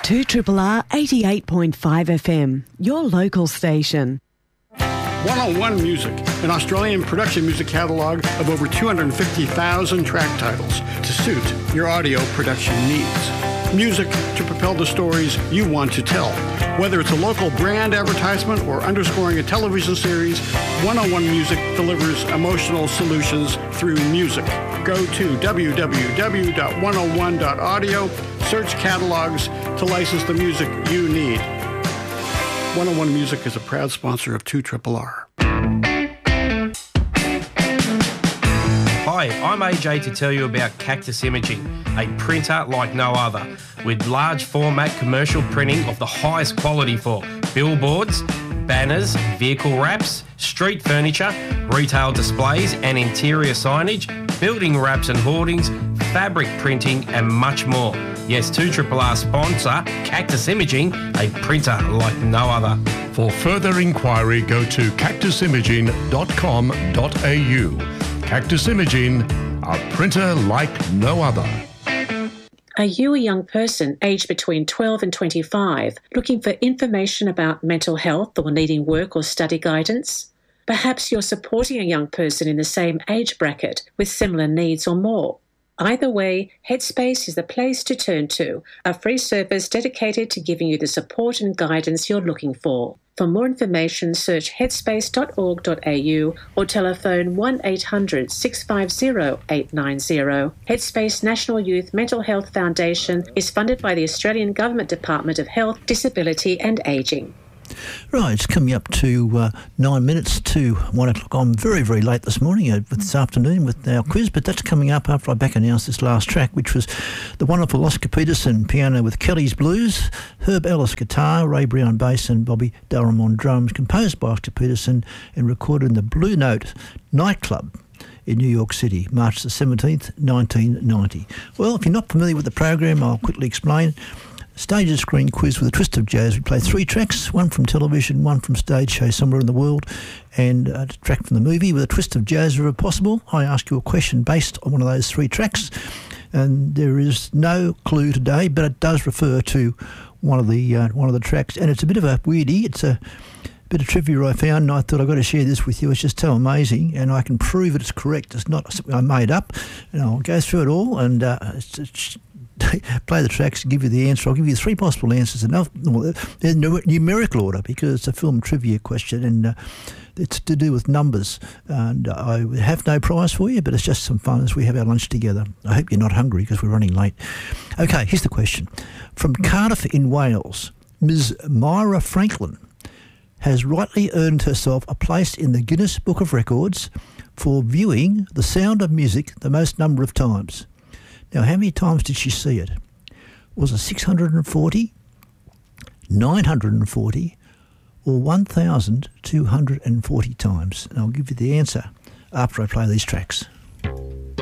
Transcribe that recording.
2RRR 88.5 FM, your local station. 101 Music, an Australian production music catalogue of over 250,000 track titles to suit your audio production needs. Music to propel the stories you want to tell. Whether it's a local brand advertisement or underscoring a television series, 101 Music delivers emotional solutions through music. Go to www.101.audio, search catalogs to license the music you need. 101 Music is a proud sponsor of 2RRR. Hi, I'm AJ to tell you about Cactus Imaging, a printer like no other, with large format commercial printing of the highest quality for billboards, banners, vehicle wraps, street furniture, retail displays and interior signage, building wraps and hoardings, fabric printing and much more. Yes, 2RRR sponsor Cactus Imaging, a printer like no other. For further inquiry, go to cactusimaging.com.au. Cactus Imaging, a printer like no other. Are you a young person aged between 12 and 25 looking for information about mental health or needing work or study guidance? Perhaps you're supporting a young person in the same age bracket with similar needs or more. Either way, Headspace is the place to turn to, a free service dedicated to giving you the support and guidance you're looking for. For more information, search headspace.org.au or telephone 1800 650 890. Headspace National Youth Mental Health Foundation is funded by the Australian Government Department of Health, Disability and Ageing. Right, it's coming up to 9 minutes to 1 o'clock. I'm very, very late this morning, this afternoon with our quiz, but that's coming up after I back announced this last track, which was the wonderful Oscar Peterson piano with Kelly's Blues, Herb Ellis guitar, Ray Brown bass and Bobby Durham on drums, composed by Oscar Peterson and recorded in the Blue Note nightclub in New York City, March the 17th, 1990. Well, if you're not familiar with the program, I'll quickly explain. Stage and screen quiz with a twist of jazz. We play 3 tracks, one from television, one from stage show somewhere in the world, and a track from the movie with a twist of jazz wherever possible. I ask you a question based on one of those 3 tracks, and there is no clue today, but it does refer to one of the tracks, and it's a bit of a weirdie. It's a bit of trivia I found, and I thought I've got to share this with you. It's just so amazing, and I can prove it's correct. It's not something I made up, and I'll go through it all, and it's play the tracks and give you the answer. I'll give you 3 possible answers. Enough. Well, in numerical order because it's a film trivia question and it's to do with numbers. And I have no prize for you, but it's just some fun as we have our lunch together. I hope you're not hungry because we're running late. Okay, here's the question. From Cardiff in Wales, Ms. Myra Franklin has rightly earned herself a place in the Guinness Book of Records for viewing The Sound of Music the most number of times. Now, how many times did she see it? Was it 640, 940, or 1,240 times? And I'll give you the answer after I play these tracks.